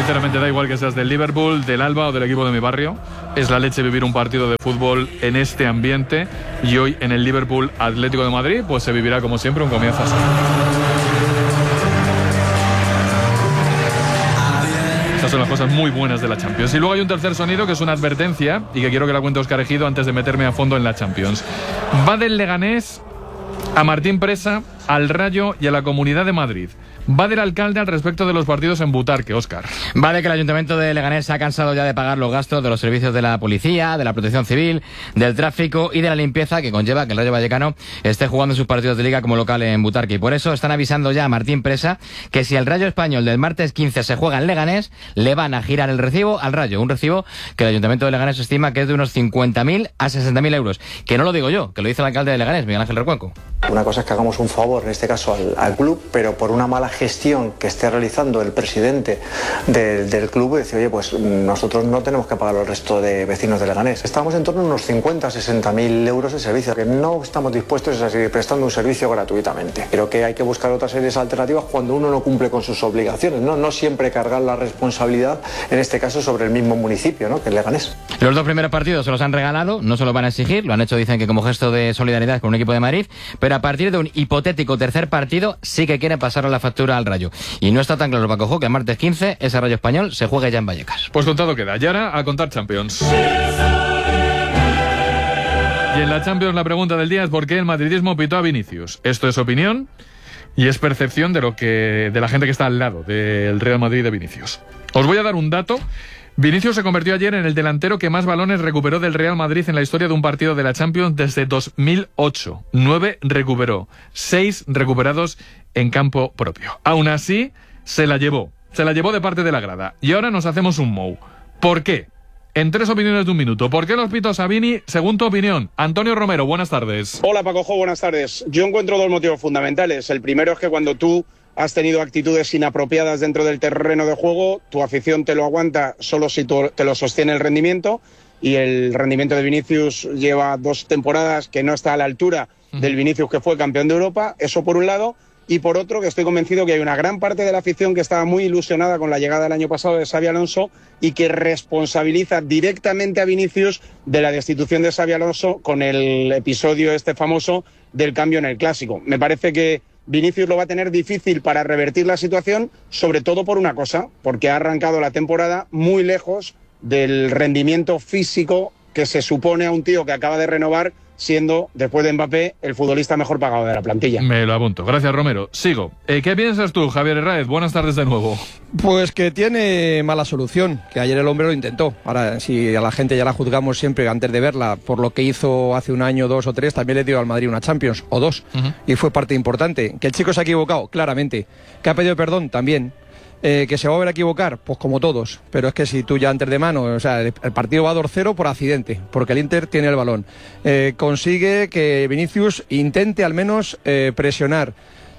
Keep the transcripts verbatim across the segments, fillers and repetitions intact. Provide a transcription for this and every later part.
sinceramente da igual que seas del Liverpool, del Alba o del equipo de mi barrio. Es la leche vivir un partido de fútbol en este ambiente, y hoy en el Liverpool Atlético de Madrid pues se vivirá como siempre un comienzo así. Estas son las cosas muy buenas de la Champions. Y luego hay un tercer sonido que es una advertencia y que quiero que la cuente Óscar Ejido antes de meterme a fondo en la Champions. Va del Leganés a Martín Presa, al Rayo y a la Comunidad de Madrid. Va del alcalde al respecto de los partidos en Butarque, Óscar. Va de que el Ayuntamiento de Leganés se ha cansado ya de pagar los gastos de los servicios de la policía, de la protección civil, del tráfico y de la limpieza que conlleva que el Rayo Vallecano esté jugando sus partidos de liga como local en Butarque. Y por eso están avisando ya a Martín Presa que si el Rayo Español del martes quince se juega en Leganés, le van a girar el recibo al Rayo. Un recibo que el Ayuntamiento de Leganés estima que es de unos cincuenta mil a sesenta mil euros. Que no lo digo yo, que lo dice el alcalde de Leganés, Miguel Ángel Recuenco. Una cosa es que hagamos un favor, en este caso al, al club, pero por una mala gestión que esté realizando el presidente de, del club, decir, oye, pues nosotros no tenemos que pagar al resto de vecinos de Leganés. Estamos en torno a unos cincuenta a sesenta mil euros de servicio, que no estamos dispuestos a seguir prestando un servicio gratuitamente. Creo que hay que buscar otras series alternativas cuando uno no cumple con sus obligaciones, no, no siempre cargar la responsabilidad, en este caso, sobre el mismo municipio, ¿no?, que es Leganés. Los dos primeros partidos se los han regalado, no se los van a exigir, lo han hecho, dicen que como gesto de solidaridad con un equipo de Madrid, pero a partir de un hipotético tercer partido sí que quieren pasar la factura al Rayo. Y no está tan claro, Paco Jo, que el martes quince ese Rayo Español se juegue ya en Vallecas. Pues contado queda. Y ahora a contar Champions. Y en la Champions la pregunta del día es ¿por qué el madridismo pitó a Vinicius? Esto es opinión y es percepción de lo que de la gente que está al lado del Real Madrid de Vinicius. Os voy a dar un dato. Vinicius se convirtió ayer en el delantero que más balones recuperó del Real Madrid en la historia de un partido de la Champions desde dos mil ocho. Nueve recuperó, seis recuperados en campo propio. Aún así, se la llevó. Se la llevó de parte de la grada. Y ahora nos hacemos un mou. ¿Por qué? En tres opiniones de un minuto. ¿Por qué los pitos a Vini? Según tu opinión. Antonio Romero, buenas tardes. Hola, Paco Jo, buenas tardes. Yo encuentro dos motivos fundamentales. El primero es que cuando tú has tenido actitudes inapropiadas dentro del terreno de juego, tu afición te lo aguanta solo si tú te lo sostiene el rendimiento, y el rendimiento de Vinicius lleva dos temporadas que no está a la altura del Vinicius que fue campeón de Europa, eso por un lado, y por otro que estoy convencido que hay una gran parte de la afición que estaba muy ilusionada con la llegada del año pasado de Xabi Alonso y que responsabiliza directamente a Vinicius de la destitución de Xabi Alonso con el episodio este famoso del cambio en el Clásico. Me parece que Vinicius lo va a tener difícil para revertir la situación, sobre todo por una cosa, porque ha arrancado la temporada muy lejos del rendimiento físico que se supone a un tío que acaba de renovar, siendo, después de Mbappé, el futbolista mejor pagado de la plantilla. Me lo apunto. Gracias, Romero. Sigo. Eh, ¿Qué piensas tú, Javier Herráez? Buenas tardes de nuevo. Pues que tiene mala solución, que ayer el hombre lo intentó. Ahora, si a la gente ya la juzgamos siempre antes de verla por lo que hizo hace un año, dos o tres, también le dio al Madrid una Champions, o dos, uh-huh. y fue parte importante. Que el chico se ha equivocado, claramente. Que ha pedido perdón, también. Eh, que se va a volver a equivocar, pues como todos, pero es que si tú ya antes de mano, o sea, el, el partido va dos cero por accidente, porque el Inter tiene el balón, eh, consigue que Vinicius intente al menos eh, presionar,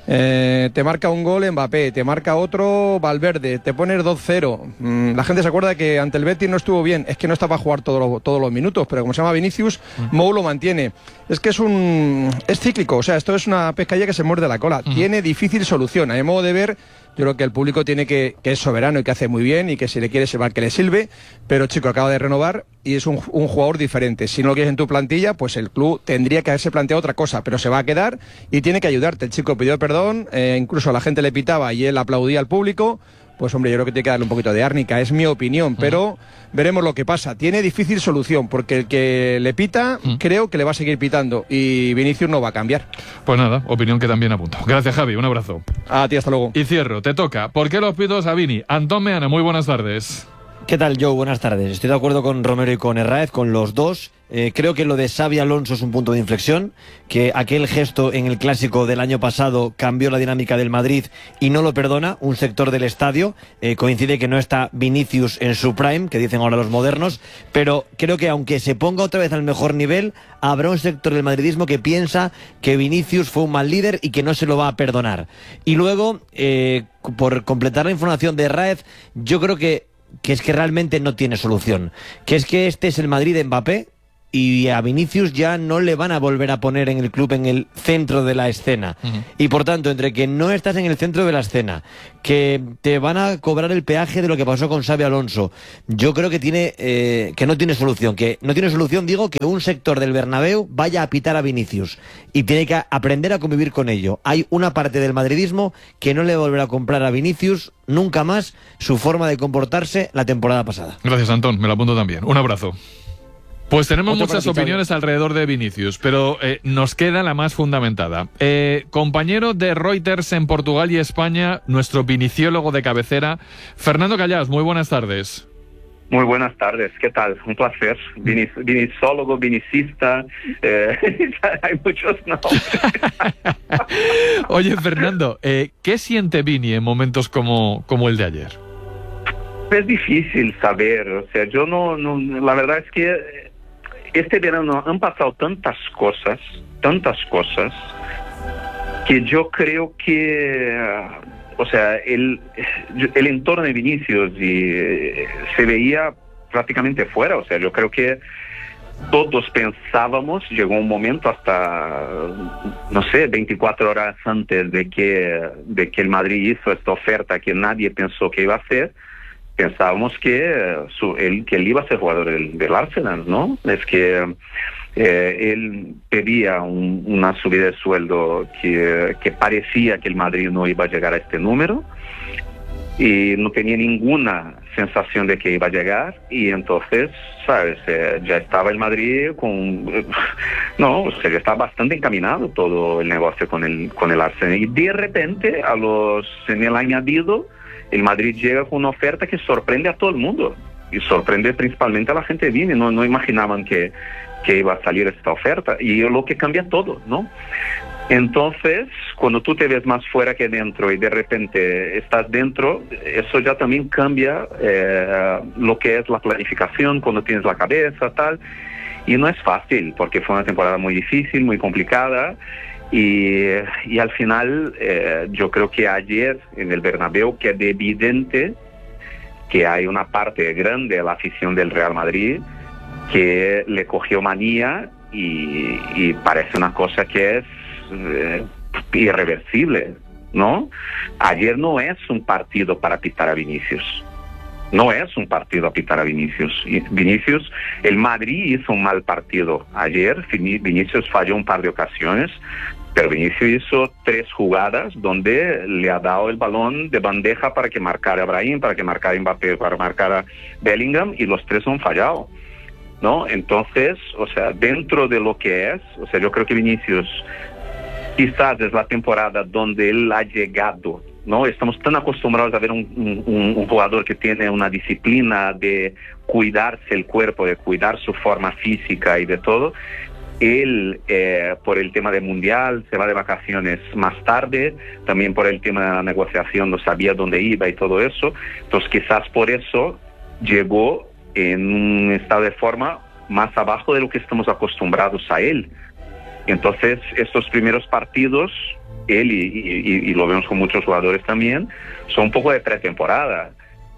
eh, te marca un gol Mbappé, te marca otro Valverde, te pones dos cero, mm, la gente se acuerda que ante el Betis no estuvo bien, es que no estaba a jugar todos los, todos los minutos, pero como se llama Vinicius, mm. Mou lo mantiene, es que es un es cíclico, o sea, esto es una pescadilla que se muerde la cola, mm. tiene difícil solución, a mi modo de ver. Yo creo que el público tiene que, que es soberano y que hace muy bien y que si le quiere salvar que le sirve, pero chico, acaba de renovar y es un, un jugador diferente. Si no lo quieres en tu plantilla, pues el club tendría que haberse planteado otra cosa, pero se va a quedar y tiene que ayudarte. El chico pidió perdón, eh, incluso la gente le pitaba y él aplaudía al público. Pues hombre, yo creo que tiene que darle un poquito de árnica, es mi opinión, pero veremos lo que pasa. Tiene difícil solución, porque el que le pita, mm. creo que le va a seguir pitando, y Vinicius no va a cambiar. Pues nada, opinión que también apunto. Gracias, Javi, un abrazo. A ti, hasta luego. Y cierro, te toca. ¿Por qué los pitos a Vini? Antón Meana, muy buenas tardes. ¿Qué tal, Joe? Buenas tardes. Estoy de acuerdo con Romero y con Herráez, con los dos. Eh, creo que lo de Xabi Alonso es un punto de inflexión, que aquel gesto en el Clásico del año pasado cambió la dinámica del Madrid y no lo perdona un sector del estadio. Eh, coincide que no está Vinicius en su prime, que dicen ahora los modernos, pero creo que aunque se ponga otra vez al mejor nivel, habrá un sector del madridismo que piensa que Vinicius fue un mal líder y que no se lo va a perdonar. Y luego, eh, por completar la información de Herráez, yo creo que, que es que realmente no tiene solución, que es que este es el Madrid de Mbappé, y a Vinicius ya no le van a volver a poner en el club en el centro de la escena. Uh-huh. Y por tanto, entre que no estás en el centro de la escena, que te van a cobrar el peaje de lo que pasó con Xabi Alonso, yo creo que tiene eh, que no tiene solución. Que no tiene solución, digo, que un sector del Bernabéu vaya a pitar a Vinicius. Y tiene que aprender a convivir con ello. Hay una parte del madridismo que no le volverá a comprar a Vinicius nunca más su forma de comportarse la temporada pasada. Gracias, Antón. Me lo apunto también. Un abrazo. Pues tenemos Otro muchas opiniones alrededor de Vinicius, pero eh, nos queda la más fundamentada. Eh, compañero de Reuters en Portugal y España, nuestro viniciólogo de cabecera, Fernando Callás, muy buenas tardes. Muy buenas tardes, ¿qué tal? Un placer. Vinic vinicólogo, vinicista, eh, hay muchos nombres. Oye, Fernando, eh, ¿qué siente Vini en momentos como, como el de ayer? Es difícil saber, o sea, yo no, no, la verdad es que este verano han pasado tantas cosas, tantas cosas, que yo creo que, o sea, el, el entorno de Vinicius y, eh, se veía prácticamente fuera, o sea, yo creo que todos pensábamos, llegó un momento hasta, no sé, veinticuatro horas antes de que, de que el Madrid hizo esta oferta que nadie pensó que iba a hacer, pensábamos que, su, él, que él iba a ser jugador del, del Arsenal, ¿no? Es que eh, él pedía un, una subida de sueldo que, que parecía que el Madrid no iba a llegar a este número y no tenía ninguna sensación de que iba a llegar, y entonces, ¿sabes? Eh, ya estaba el Madrid con... Eh, no, o sea, ya estaba bastante encaminado todo el negocio con el, con el Arsenal, y de repente, a los, en el añadido, el Madrid llega con una oferta que sorprende a todo el mundo y sorprende principalmente a la gente de Vini. No, no imaginaban que, que iba a salir esta oferta, y lo que cambia todo, ¿no? Entonces, cuando tú te ves más fuera que dentro y de repente estás dentro, eso ya también cambia eh, lo que es la planificación cuando tienes la cabeza, tal. Y no es fácil, porque fue una temporada muy difícil, muy complicada. Y, y al final eh, yo creo que ayer en el Bernabéu quedó evidente que hay una parte grande de la afición del Real Madrid que le cogió manía, y, y parece una cosa que es eh, irreversible, ¿no? Ayer no es un partido para pitar a Vinicius. No es un partido a pitar a Vinicius. Vinicius, el Madrid hizo un mal partido ayer. Vinicius falló un par de ocasiones, pero Vinicius hizo tres jugadas donde le ha dado el balón de bandeja para que marcara a Brahim, para que marcara a Mbappé, para marcar a Bellingham, y los tres han fallado, ¿no? Entonces, o sea, dentro de lo que es, o sea, yo creo que Vinicius quizás es la temporada donde él ha llegado, ¿no? Estamos tan acostumbrados a ver un, un, un jugador que tiene una disciplina de cuidarse el cuerpo, de cuidar su forma física y de todo. Él, eh, por el tema del Mundial, se va de vacaciones más tarde, también por el tema de la negociación, no sabía dónde iba y todo eso. Entonces quizás por eso llegó en un estado de forma más abajo de lo que estamos acostumbrados a él. Entonces estos primeros partidos, él y, y, y lo vemos con muchos jugadores también, son un poco de pretemporada.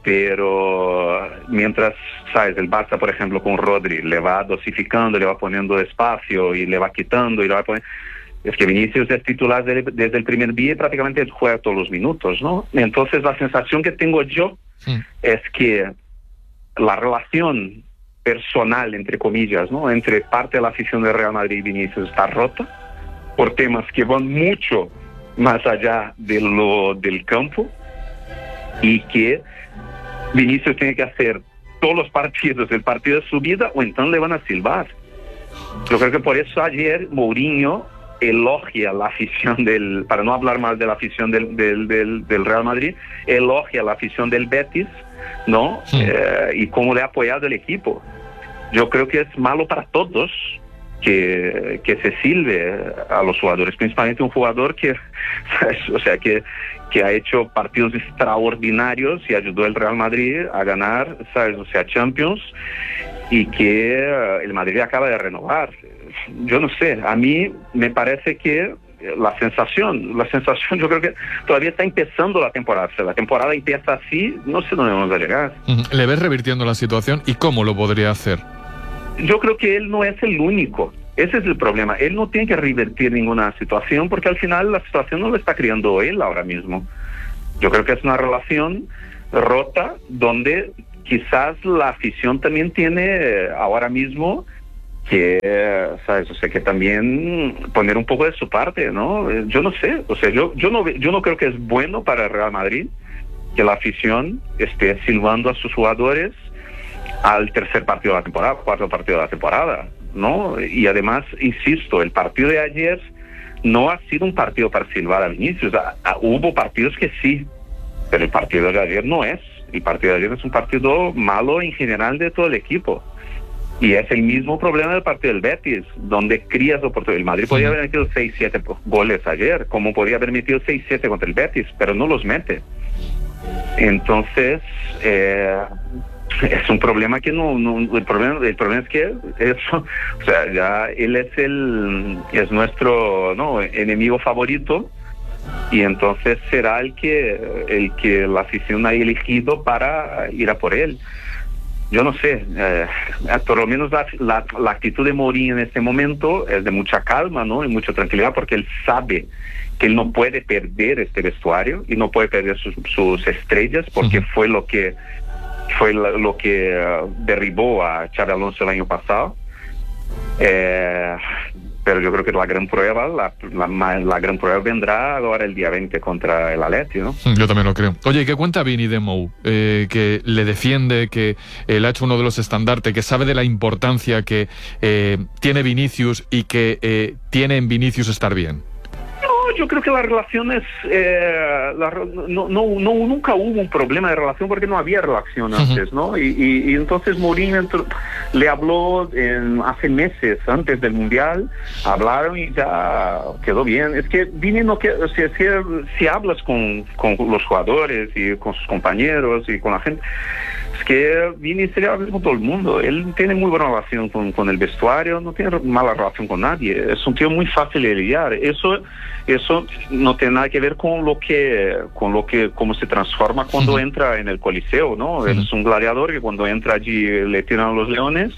Pero mientras, ¿sabes? El Barça, por ejemplo, con Rodri, le va dosificando, le va poniendo espacio y le va quitando y le va poniendo... Es que Vinicius es titular de, desde el primer día y prácticamente juega todos los minutos, ¿no? Entonces la sensación que tengo yo sí. es que la relación personal, entre comillas, ¿no? Entre parte de la afición del Real Madrid y Vinicius está rota por temas que van mucho más allá de lo del campo, y que Vinicius tiene que hacer todos los partidos, el partido de su vida, o entonces le van a silbar. Yo creo que por eso ayer Mourinho elogia la afición del, para no hablar más de la afición del, del, del, del Real Madrid, elogia la afición del Betis, ¿no? Sí. Eh, y cómo le ha apoyado el equipo. Yo creo que es malo para todos que, que se silbe a los jugadores, principalmente un jugador que, o sea, que que ha hecho partidos extraordinarios y ayudó al Real Madrid a ganar, ¿sabes? O sea, Champions, y que uh, el Madrid acaba de renovar. Yo no sé, a mí me parece que la sensación, la sensación, yo creo que todavía está empezando la temporada. O sea, la temporada empieza así, no sé dónde vamos a llegar. ¿Le ves revirtiendo la situación y cómo lo podría hacer? yo creo que él no es el único. Ese es el problema. Él no tiene que revertir ninguna situación porque al final la situación no lo está creando él ahora mismo. Yo creo que es una relación rota donde quizás la afición también tiene ahora mismo que, ¿sabes? O sea, que también poner un poco de su parte, ¿no? Yo no sé, o sea, yo, yo, no, yo no creo que es bueno para el Real Madrid que la afición esté silbando a sus jugadores al tercer partido de la temporada, cuarto partido de la temporada, ¿no? Y además, insisto, el partido de ayer no ha sido un partido para silbar a Vinicius. A, a, hubo partidos que sí, pero el partido de ayer no es. El partido de ayer es un partido malo en general de todo el equipo. Y es el mismo problema del partido del Betis, donde crías oportunidades. El Madrid podía haber metido seis siete goles ayer, como podía haber metido seis siete contra el Betis, pero no los mete. Entonces, eh, es un problema que no, no el problema el problema es que eso, o sea, ya él es el es nuestro no enemigo favorito y entonces será el que el que la afición ha elegido para ir a por él. Yo no sé, eh, por lo menos la, la, la actitud de Mourinho en este momento es de mucha calma, ¿no? Y mucha tranquilidad, porque él sabe que él no puede perder este vestuario y no puede perder sus, sus estrellas, porque uh-huh. fue lo que fue lo, lo que uh, derribó a Xabi Alonso el año pasado. Eh, pero yo creo que la gran prueba, la, la, la gran prueba vendrá ahora el día veinte contra el Atleti, ¿no? Yo también lo creo. Oye, ¿qué cuenta Vini de Mou? Eh, que le defiende, que él ha hecho uno de los estandartes, que sabe de la importancia que eh, tiene Vinicius y que eh, tiene en Vinicius estar bien. Yo creo que la relación es eh, la, no, no, no nunca hubo un problema de relación porque no había relación antes, ¿no? Y, y, y entonces Mourinho entró, le habló en, hace meses antes del Mundial, hablaron y ya quedó bien. Es que Vini no que, o sea, si, si hablas con, con los jugadores y con sus compañeros y con la gente, es que Vini se habla con todo el mundo. Él tiene muy buena relación con, con el vestuario, no tiene mala relación con nadie. Es un tío muy fácil de lidiar. Eso Eso no tiene nada que ver con lo que, con lo que, cómo se transforma cuando uh-huh. entra en el Coliseo, ¿no? Uh-huh. Él es un gladiador que cuando entra allí le tiran los leones.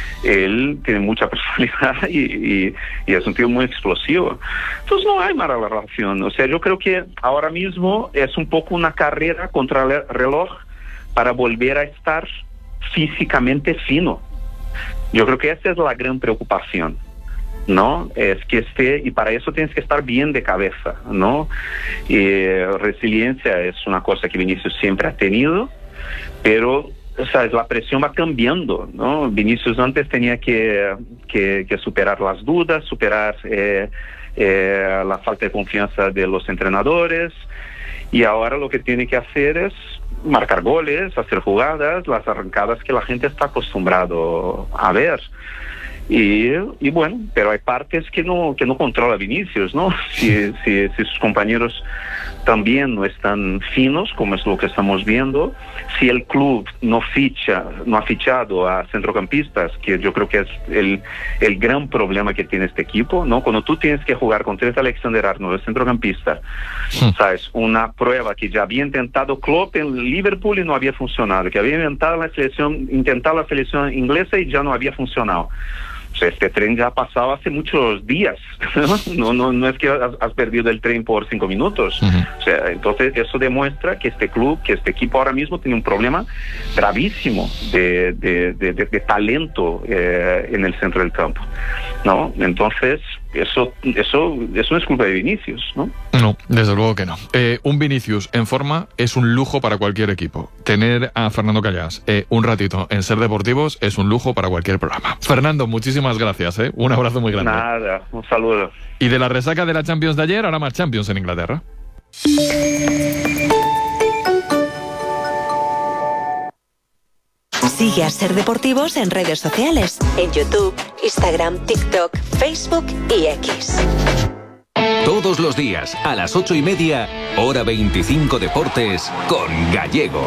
Él tiene mucha personalidad y, y, y es un tío muy explosivo. Entonces no hay mala relación. O sea, yo creo que ahora mismo es un poco una carrera contra el reloj para volver a estar físicamente fino. Yo creo que esa es la gran preocupación, ¿no? Es que esté, y para eso tienes que estar bien de cabeza, ¿no? Y resiliencia es una cosa que Vinicius siempre ha tenido, pero, ¿sabes? La presión va cambiando, ¿no? Vinicius antes tenía que, que, que superar las dudas, superar eh, eh, la falta de confianza de los entrenadores, y ahora lo que tiene que hacer es marcar goles, hacer jugadas, las arrancadas que la gente está acostumbrado a ver. Y, y bueno, pero hay partes que no que no controla Vinicius, ¿no? Si, si, si sus compañeros también no están finos, como es lo que estamos viendo, si el club no ficha, no ha fichado a centrocampistas, que yo creo que es el, el gran problema que tiene este equipo, ¿no? Cuando tú tienes que jugar con Trent Alexander-Arnold, el centrocampista, sí. ¿sabes? Una prueba que ya había intentado Klopp en Liverpool y no había funcionado, que había intentado la selección, intentado la selección inglesa y ya no había funcionado. O sea, este tren ya ha pasado hace muchos días, ¿no? No, no es que has, has perdido el tren por cinco minutos. Uh-huh. O sea, entonces eso demuestra que este club, que este equipo ahora mismo tiene un problema gravísimo de, de, de, de, de talento eh, en el centro del campo, ¿no? Entonces, eso, eso, eso no es culpa de Vinicius, ¿no? No, desde luego que no. Eh, un Vinicius en forma es un lujo para cualquier equipo. Tener a Fernando Callás eh, un ratito en Ser Deportivos es un lujo para cualquier programa. Fernando, muchísimas gracias, ¿eh? Un abrazo muy grande. Nada, un saludo. Y de la resaca de la Champions de ayer, ahora más Champions en Inglaterra. Sigue a Ser Deportivos en redes sociales, en YouTube, Instagram, TikTok, Facebook y X. Todos los días, a las ocho y media, hora veinticinco Deportes, con Gallego.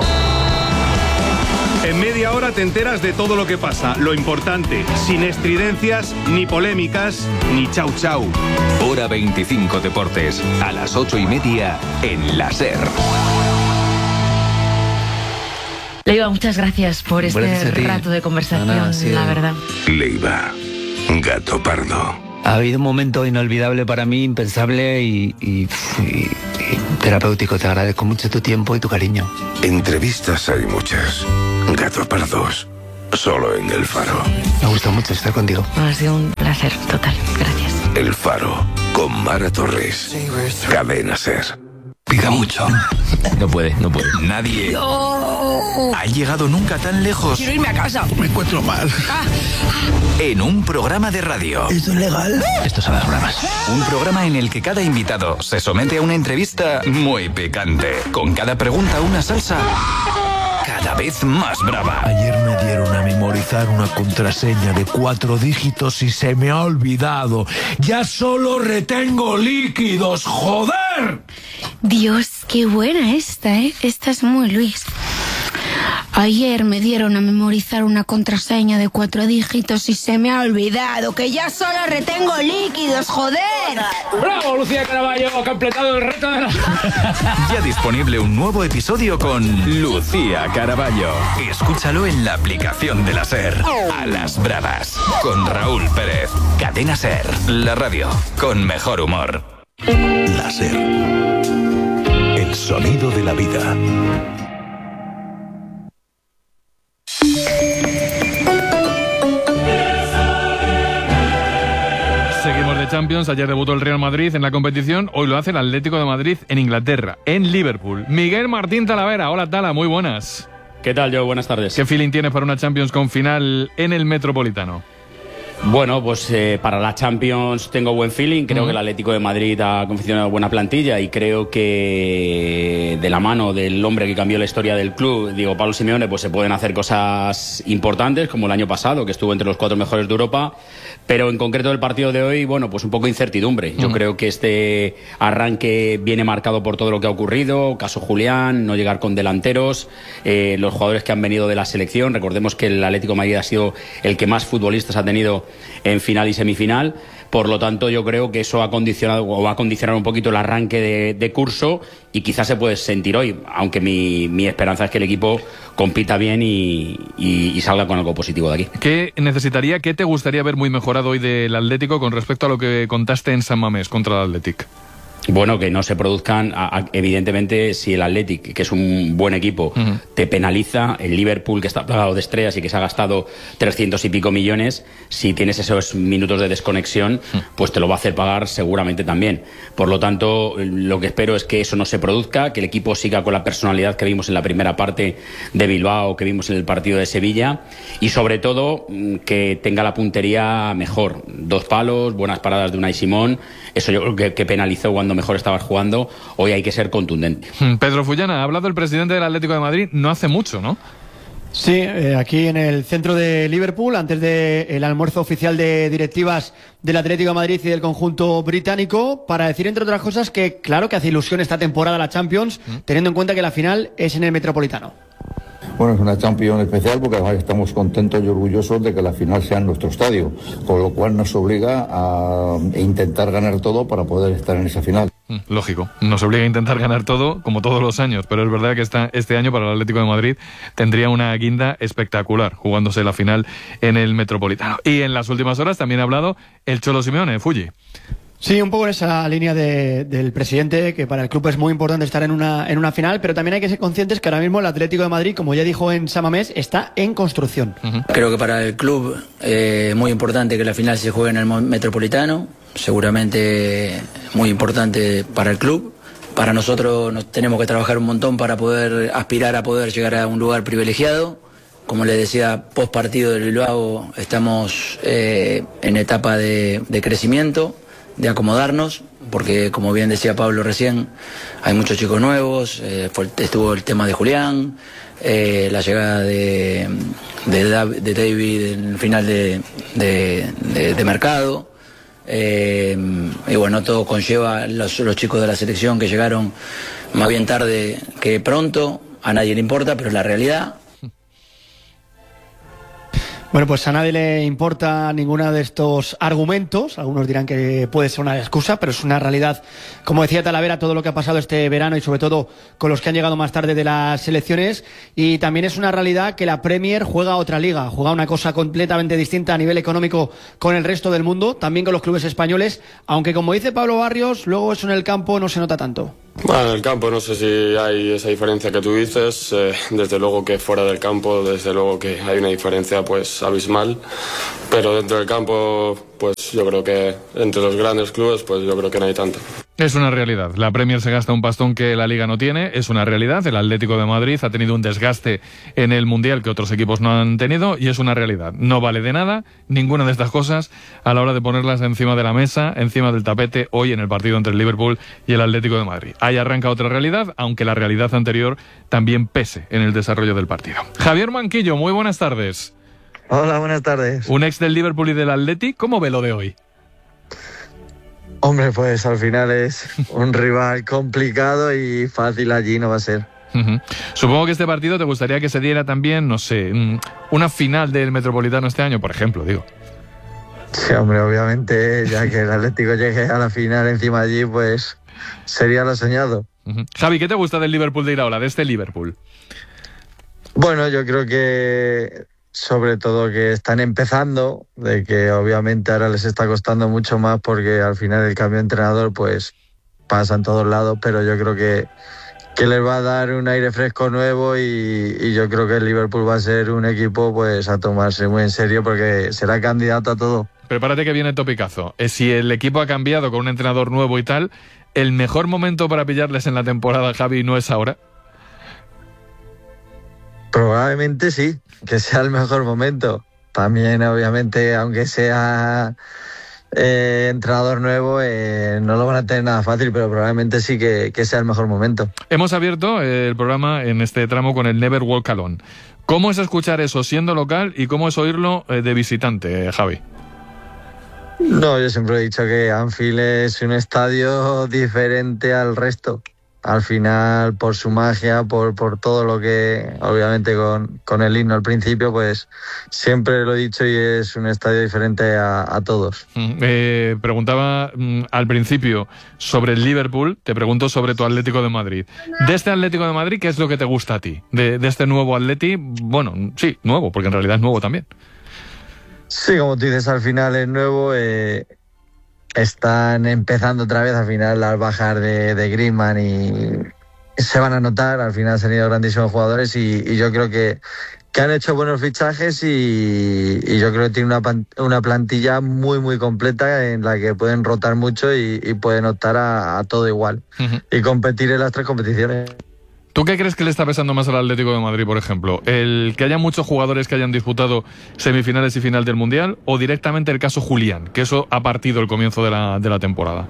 En media hora te enteras de todo lo que pasa, lo importante, sin estridencias, ni polémicas, ni chau chau. Hora veinticinco Deportes, a las ocho y media, en la SER. Leiva, muchas gracias por este rato de conversación, no, no, sí, la verdad. Leiva, gato pardo. Ha habido un momento inolvidable para mí, impensable y, y, y, y terapéutico. Te agradezco mucho tu tiempo y tu cariño. Entrevistas hay muchas. Gato pardos, solo en El Faro. Me gusta mucho estar contigo. Ha sido un placer total, gracias. El Faro, con Mara Torres. Cadena SER. Pica mucho. No puede, no puede. Nadie No. ha llegado nunca tan lejos. Quiero irme a casa. Me encuentro mal. Ah. En un programa de radio. ¿Esto es legal? Estos son las bromas. Un programa en el que cada invitado se somete a una entrevista muy picante. Con cada pregunta una salsa cada vez más brava. Ayer me dieron a memorizar una contraseña de cuatro dígitos y se me ha olvidado. Ya solo retengo líquidos, ¡joder! Dios, qué buena esta, ¿eh? Esta es muy Luis. Ayer me dieron a memorizar una contraseña de cuatro dígitos y se me ha olvidado que ya solo retengo líquidos, joder. ¡Bravo, Lucía Caraballo! Ha completado el reto de la... Ya disponible un nuevo episodio con Lucía Caraballo. Escúchalo en la aplicación de la SER. A las bravas. Con Raúl Pérez. Cadena SER. La radio con mejor humor. La SER. El sonido de la vida. Seguimos de Champions. Ayer debutó el Real Madrid en la competición. Hoy lo hace el Atlético de Madrid en Inglaterra, en Liverpool. Miguel Martín Talavera. Hola, Tala. Muy buenas. ¿Qué tal, Joe? Buenas tardes. ¿Qué feeling tienes para una Champions con final en el Metropolitano? Bueno, pues eh, para la Champions tengo buen feeling. Creo uh-huh. que el Atlético de Madrid ha confeccionado buena plantilla y creo que de la mano del hombre que cambió la historia del club, Diego Pablo Simeone, pues se pueden hacer cosas importantes, como el año pasado, que estuvo entre los cuatro mejores de Europa. Pero en concreto el partido de hoy, bueno, pues un poco de incertidumbre. Yo uh-huh. creo que este arranque viene marcado por todo lo que ha ocurrido, caso Julián, no llegar con delanteros, eh, los jugadores que han venido de la selección. Recordemos que el Atlético de Madrid ha sido el que más futbolistas ha tenido en final y semifinal. Por lo tanto, yo creo que eso ha condicionado o va a condicionar un poquito el arranque de, de curso y quizás se puede sentir hoy, aunque mi, mi esperanza es que el equipo compita bien y, y, y salga con algo positivo de aquí. ¿Qué necesitaría, qué te gustaría ver muy mejorado hoy del Atlético con respecto a lo que contaste en San Mamés contra el Athletic? Bueno, que no se produzcan, evidentemente, si el Athletic, que es un buen equipo, uh-huh. te penaliza, el Liverpool, que está plagado de estrellas y que se ha gastado trescientos y pico millones, si tienes esos minutos de desconexión, uh-huh. pues te lo va a hacer pagar seguramente también. Por lo tanto, lo que espero es que eso no se produzca, que el equipo siga con la personalidad que vimos en la primera parte de Bilbao, que vimos en el partido de Sevilla, y sobre todo, que tenga la puntería mejor. Dos palos, buenas paradas de Unai Simón, eso yo creo que, que penalizó cuando mejor estabas jugando. Hoy hay que ser contundente. Pedro Fullana, ha hablado el presidente del Atlético de Madrid no hace mucho, ¿no? Sí, eh, aquí en el centro de Liverpool, antes del almuerzo oficial de directivas del Atlético de Madrid y del conjunto británico, para decir, entre otras cosas, que claro que hace ilusión esta temporada la Champions, ¿Mm? teniendo en cuenta que la final es en el Metropolitano. Bueno, es una Champions especial porque además estamos contentos y orgullosos de que la final sea en nuestro estadio, con lo cual nos obliga a intentar ganar todo para poder estar en esa final. Lógico, nos obliga a intentar ganar todo, como todos los años, pero es verdad que esta, este año para el Atlético de Madrid tendría una guinda espectacular, jugándose la final en el Metropolitano. Y en las últimas horas también ha hablado el Cholo Simeone, Fulli. Sí, un poco en esa línea de, del presidente, que para el club es muy importante estar en una, en una final, pero también hay que ser conscientes que ahora mismo el Atlético de Madrid, como ya dijo en San Mamés, está en construcción. Uh-huh. Creo que para el club es eh, muy importante que la final se juegue en el Metropolitano, seguramente muy importante para el club. Para nosotros nos tenemos que trabajar un montón para poder aspirar a poder llegar a un lugar privilegiado. Como les decía, post partido del Bilbao estamos eh, en etapa de, de crecimiento, de acomodarnos, porque como bien decía Pablo recién, hay muchos chicos nuevos, eh, fue, estuvo el tema de Julián, eh, la llegada de, de, de David en el final de, de, de, de mercado, eh, y bueno, todo conlleva los, los chicos de la selección que llegaron más bien tarde que pronto, a nadie le importa, pero es la realidad. Bueno, pues a nadie le importa ninguno de estos argumentos. Algunos dirán que puede ser una excusa, pero es una realidad. Como decía Talavera, todo lo que ha pasado este verano y sobre todo con los que han llegado más tarde de las selecciones. Y también es una realidad que la Premier juega otra liga, juega una cosa completamente distinta a nivel económico con el resto del mundo, también con los clubes españoles, aunque como dice Pablo Barrios, luego eso en el campo no se nota tanto. Bueno, en el campo no sé si hay esa diferencia que tú dices, eh, desde luego que fuera del campo, desde luego que hay una diferencia pues abismal, pero dentro del campo pues yo creo que entre los grandes clubes pues yo creo que no hay tanto. Es una realidad. La Premier se gasta un pastón que la Liga no tiene. Es una realidad. El Atlético de Madrid ha tenido un desgaste en el Mundial que otros equipos no han tenido y es una realidad. No vale de nada ninguna de estas cosas a la hora de ponerlas encima de la mesa, encima del tapete, hoy en el partido entre el Liverpool y el Atlético de Madrid. Ahí arranca otra realidad, aunque la realidad anterior también pese en el desarrollo del partido. Javier Manquillo, muy buenas tardes. Hola, buenas tardes. Un ex del Liverpool y del Atleti, ¿cómo ve lo de hoy? Hombre, pues al final es un rival complicado y fácil allí no va a ser. Uh-huh. Supongo que este partido te gustaría que se diera también, no sé, una final del Metropolitano este año, por ejemplo, digo. Sí, hombre, obviamente, ya que el Atlético llegue a la final encima allí, pues sería lo soñado. Uh-huh. Javi, ¿qué te gusta del Liverpool de Iraola, de este Liverpool? Bueno, yo creo que sobre todo que están empezando, de que obviamente ahora les está costando mucho más porque al final el cambio de entrenador pues pasa en todos lados, pero yo creo que, que les va a dar un aire fresco nuevo y, y yo creo que el Liverpool va a ser un equipo pues a tomarse muy en serio porque será candidato a todo. Prepárate que viene topicazo. Si el equipo ha cambiado con un entrenador nuevo y tal, ¿el mejor momento para pillarles en la temporada, Javi, no es ahora? Probablemente sí, que sea el mejor momento. También, obviamente, aunque sea eh, entrenador nuevo, eh, no lo van a tener nada fácil, pero probablemente sí que, que sea el mejor momento. Hemos abierto el programa en este tramo con el Never Walk Alone. ¿Cómo es escuchar eso siendo local y cómo es oírlo eh, de visitante, Javi? No, yo siempre he dicho que Anfield es un estadio diferente al resto. Al final, por su magia, por, por todo lo que, obviamente con, con el himno al principio, pues siempre lo he dicho y es un estadio diferente a, a todos. Eh, preguntaba mm, al principio sobre el Liverpool, te pregunto sobre tu Atlético de Madrid. De este Atlético de Madrid, ¿qué es lo que te gusta a ti? De, de este nuevo Atleti, bueno, sí, nuevo, porque en realidad es nuevo también. Sí, como tú dices, al final es nuevo. Eh, están empezando otra vez, al final al bajar de, de Griezmann y se van a notar, al final se han ido grandísimos jugadores y, y yo creo que, que han hecho buenos fichajes y, y yo creo que tiene una, una plantilla muy muy completa en la que pueden rotar mucho y, y pueden optar a, a todo igual uh-huh. y competir en las tres competiciones. ¿Tú qué crees que le está pesando más al Atlético de Madrid, por ejemplo? ¿El que haya muchos jugadores que hayan disputado semifinales y final del Mundial o directamente el caso Julián, que eso ha partido el comienzo de la, de la temporada?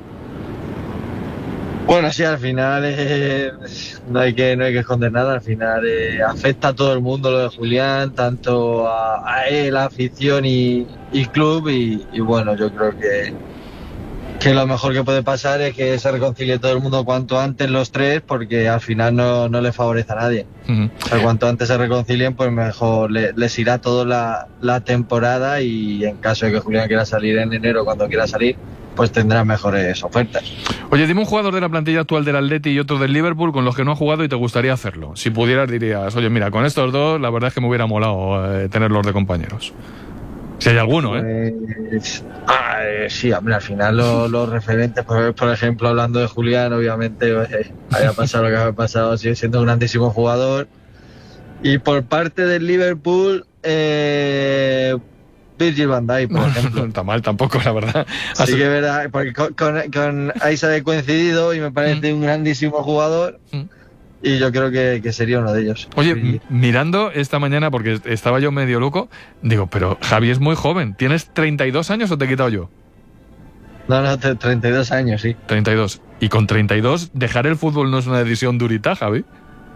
Bueno, sí, al final eh, no, hay que, no hay que esconder nada, al final eh, afecta a todo el mundo lo de Julián, tanto a, a él, a afición y, y club y, y bueno, yo creo que que lo mejor que puede pasar es que se reconcilie todo el mundo cuanto antes los tres, porque al final no, no le favorece a nadie. Uh-huh. O sea, cuanto antes se reconcilien, pues mejor le, les irá toda la, la temporada y en caso de que Julián quiera salir en enero, cuando quiera salir, pues tendrá mejores ofertas. Oye, dime un jugador de la plantilla actual del Atleti y otro del Liverpool con los que no ha jugado y te gustaría hacerlo. Si pudieras dirías, oye, mira, con estos dos la verdad es que me hubiera molado eh, tenerlos de compañeros. Si hay alguno, ¿eh? Pues, ah, eh sí, hombre, al final los, los referentes, pues, por ejemplo, hablando de Julián, obviamente eh, haya pasado lo que haya pasado, sigue siendo un grandísimo jugador. Y por parte del Liverpool, eh, Virgil van Dijk, por ejemplo. No está mal tampoco, la verdad. Así que es verdad, porque con, con, con Isaac he coincidido y me parece mm. un grandísimo jugador. Mm. Y yo creo que, que sería uno de ellos. Oye, sí. mirando esta mañana, porque estaba yo medio loco, digo, pero Javi es muy joven. ¿Tienes treinta y dos años o te he quitado yo? No, no, treinta y dos años, sí. treinta y dos. Y con treinta y dos, dejar el fútbol no es una decisión durita, Javi.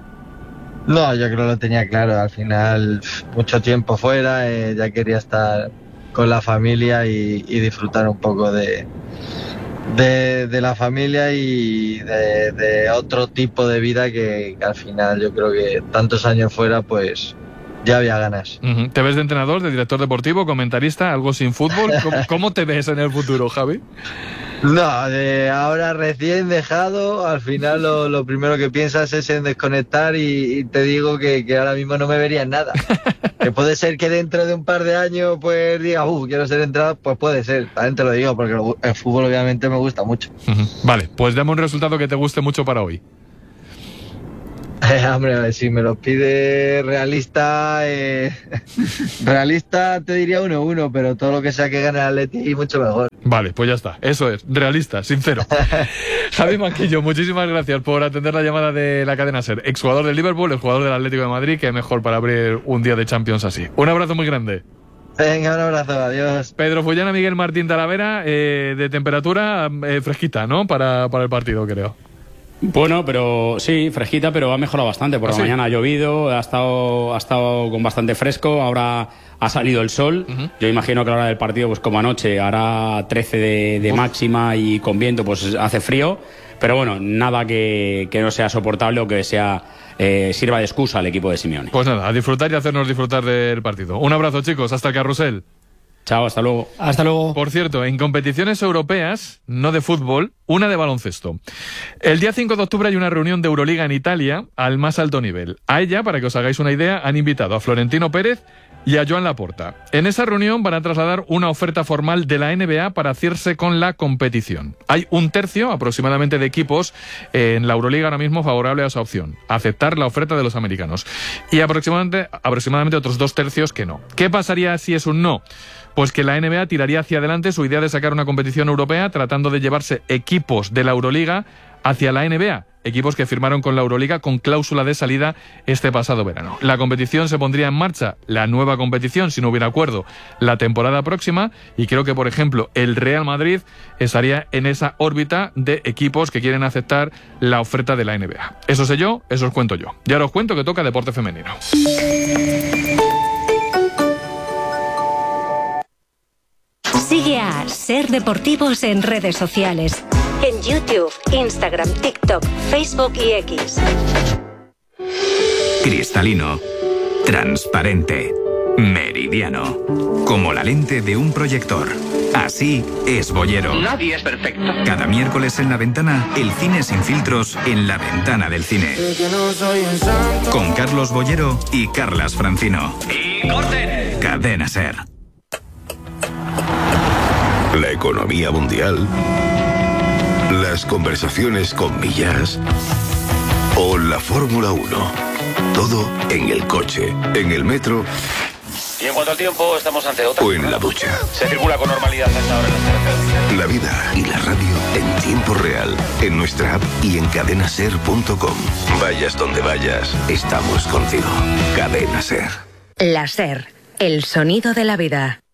No, yo creo que lo tenía claro. Al final, mucho tiempo fuera, eh, ya quería estar con la familia y, y disfrutar un poco de... De, de la familia y de, de otro tipo de vida que, que al final yo creo que tantos años fuera pues ya había ganas. Uh-huh. ¿Te ves de entrenador, de director deportivo, comentarista, algo sin fútbol? ¿Cómo, cómo te ves en el futuro, Javi? No, de ahora recién dejado, al final lo, lo primero que piensas es en desconectar y, y te digo que, que ahora mismo no me vería en nada. Que puede ser que dentro de un par de años pues diga, uh, quiero ser entrenador, pues puede ser, también te lo digo, porque el fútbol obviamente me gusta mucho. Uh-huh. Vale, pues dame un resultado que te guste mucho para hoy. Eh, hombre, si me lo pide realista, eh, realista te diría uno uno, pero todo lo que sea que gane el Atleti mucho mejor. Vale, pues ya está, eso es, realista, sincero. Javi Manquillo, muchísimas gracias por atender la llamada de la cadena SER. Exjugador del Liverpool, el jugador del Atlético de Madrid, que mejor para abrir un día de Champions así. Un abrazo muy grande. Venga, un abrazo, adiós. Pedro Fullana, Miguel Martín Talavera, eh, de temperatura eh, fresquita, ¿no? Para, para el partido, creo. Bueno, pero sí, fresquita, pero ha mejorado bastante. Por la ¿Ah, sí? mañana ha llovido, ha estado, ha estado con bastante fresco, ahora ha salido el sol. Uh-huh. Yo imagino que a la hora del partido, pues como anoche, hará trece de, de máxima y con viento, pues hace frío. Pero bueno, nada que, que no sea soportable o que sea eh, sirva de excusa al equipo de Simeone. Pues nada, a disfrutar y hacernos disfrutar del partido. Un abrazo, chicos, hasta el carrusel. Chao, hasta luego. Hasta luego. Por cierto, en competiciones europeas, no de fútbol, una de baloncesto. El día cinco de octubre hay una reunión de Euroliga en Italia al más alto nivel. A ella, para que os hagáis una idea, han invitado a Florentino Pérez y a Joan Laporta. En esa reunión van a trasladar una oferta formal de la N B A para hacerse con la competición. Hay un tercio aproximadamente de equipos en la Euroliga ahora mismo favorable a esa opción, aceptar la oferta de los americanos. Y aproximadamente, aproximadamente otros dos tercios que no. ¿Qué pasaría si es un no? Pues que la N B A tiraría hacia adelante su idea de sacar una competición europea tratando de llevarse equipos de la Euroliga hacia la N B A, equipos que firmaron con la Euroliga con cláusula de salida este pasado verano. La competición se pondría en marcha, la nueva competición, si no hubiera acuerdo, la temporada próxima, y creo que, por ejemplo, el Real Madrid estaría en esa órbita de equipos que quieren aceptar la oferta de la N B A. Eso sé yo, eso os cuento yo. Y ahora os cuento que toca deporte femenino. Sigue a SER Deportivos en redes sociales. En YouTube, Instagram, TikTok, Facebook y X. Cristalino, transparente, meridiano, como la lente de un proyector. Así es Bollero. Nadie es perfecto. Cada miércoles en La Ventana, el cine sin filtros en la ventana del cine. Con Carlos Bollero y Carlas Francino. ¡Y corten! Cadena SER. La economía mundial, las conversaciones con millas o la Fórmula uno. Todo en el coche, en el metro. Y en cuanto al tiempo, estamos ante otra. O en la ducha. Se circula con normalidad hasta ahora en las carreteras. La vida y la radio en tiempo real, en nuestra app y en cadena ser punto com. Vayas donde vayas, estamos contigo. Cadena SER. La SER, el sonido de la vida.